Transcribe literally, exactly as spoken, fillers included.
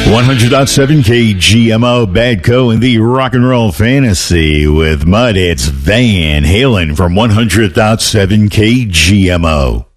one hundred point seven K G M O, Badco, and the Rock and Roll Fantasy with Mud. It's Van Halen from one hundred point seven K G M O.